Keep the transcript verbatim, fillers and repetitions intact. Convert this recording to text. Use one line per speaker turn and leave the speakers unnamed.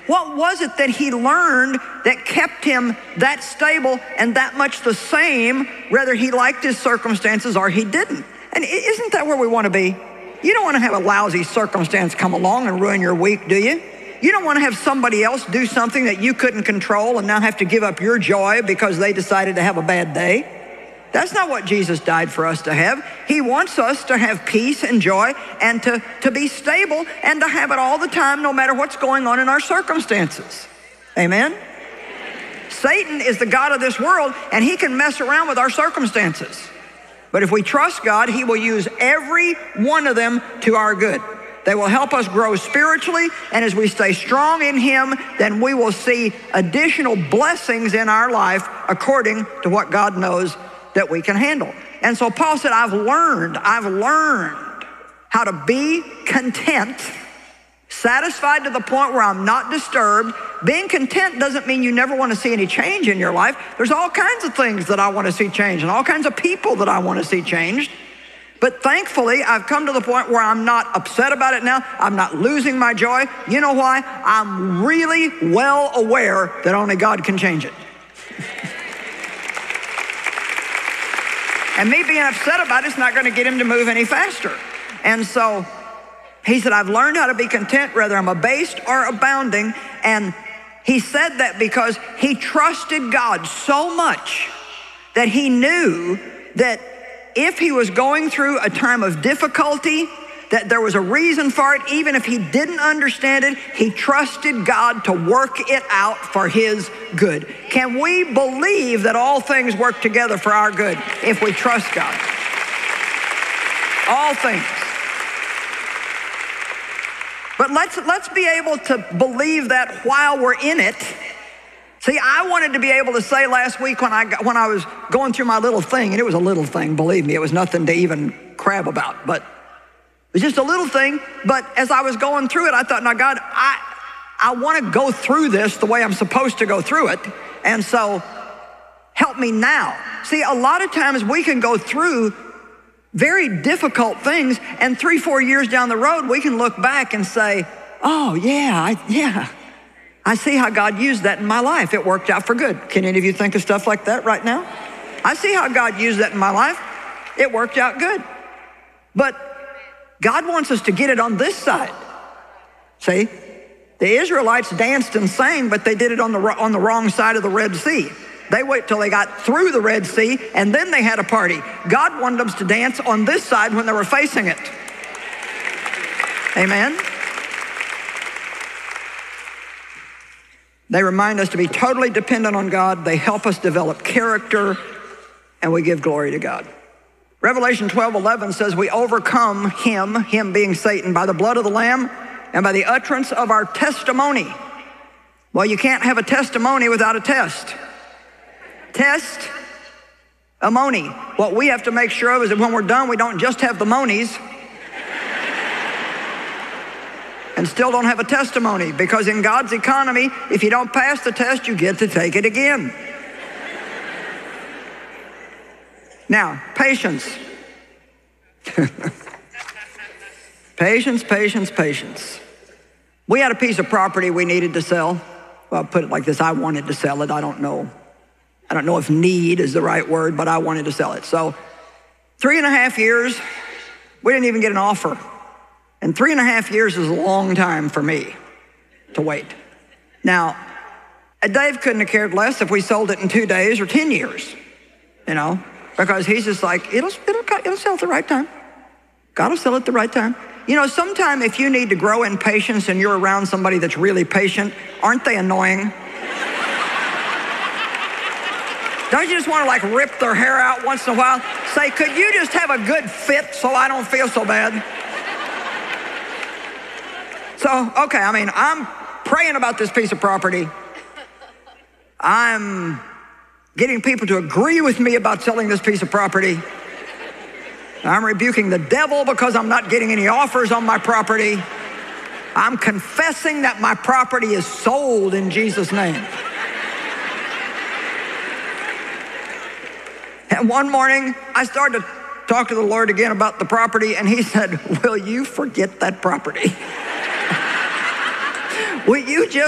What was it that he learned that kept him that stable and that much the same, whether he liked his circumstances or he didn't? And isn't that where we want to be? You don't want to have a lousy circumstance come along and ruin your week, do you? You don't want to have somebody else do something that you couldn't control and now have to give up your joy because they decided to have a bad day. That's not what Jesus died for us to have. He wants us to have peace and joy and to, to be stable and to have it all the time, no matter what's going on in our circumstances. Amen? Satan is the god of this world, and he can mess around with our circumstances. But if we trust God, he will use every one of them to our good. They will help us grow spiritually, and as we stay strong in him, then we will see additional blessings in our life according to what God knows that we can handle. And so Paul said, I've learned, I've learned how to be content, satisfied to the point where I'm not disturbed. Being content doesn't mean you never want to see any change in your life. There's all kinds of things that I want to see change and all kinds of people that I want to see changed. But thankfully, I've come to the point where I'm not upset about it now. I'm not losing my joy. You know why? I'm really well aware that only God can change it. And me being upset about it's not going to get him to move any faster. And so he said, I've learned how to be content, whether I'm abased or abounding. And he said that because he trusted God so much that he knew that if he was going through a time of difficulty, that there was a reason for it. Even if he didn't understand it, he trusted God to work it out for his good. Can we believe that all things work together for our good if we trust God? All things. But let's, let's be able to believe that while we're in it. See, I wanted to be able to say last week when I, got, when I was going through my little thing, and it was a little thing, believe me, it was nothing to even crab about, but it was just a little thing. But as I was going through it, I thought, now God, I, I want to go through this the way I'm supposed to go through it. And so help me now. See, a lot of times we can go through very difficult things, and three, four years down the road, we can look back and say, oh yeah, I, yeah. I see how God used that in my life. It worked out for good. Can any of you think of stuff like that right now? I see how God used that in my life. It worked out good. But God wants us to get it on this side. See, the Israelites danced and sang, but they did it on the, on the wrong side of the Red Sea. They wait till they got through the Red Sea, and then they had a party. God wanted us to dance on this side when they were facing it. Amen? They remind us to be totally dependent on God. They help us develop character, and we give glory to God. Revelation twelve eleven says we overcome him, him being Satan, by the blood of the Lamb and by the utterance of our testimony. Well, you can't have a testimony without a test. Test, amoni. What we have to make sure of is that when we're done, we don't just have the monies and still don't have a testimony, because in God's economy, if you don't pass the test, you get to take it again. Now, patience. Patience, patience, patience. We had a piece of property we needed to sell. Well, I'll put it like this, I wanted to sell it. I don't know. I don't know if need is the right word, but I wanted to sell it. So three and a half years, we didn't even get an offer. And three and a half years is a long time for me to wait. Now, Dave couldn't have cared less if we sold it in two days or ten years, you know, because he's just like, it'll, it'll, it'll sell at the right time. God will sell at the right time. You know, sometime if you need to grow in patience and you're around somebody that's really patient, aren't they annoying? Don't you just want to like rip their hair out once in a while? Say, could you just have a good fit so I don't feel so bad? So, okay, I mean, I'm praying about this piece of property. I'm getting people to agree with me about selling this piece of property. I'm rebuking the devil because I'm not getting any offers on my property. I'm confessing that my property is sold in Jesus' name. And one morning, I started to talk to the Lord again about the property, and he said, will you forget that property? Will you just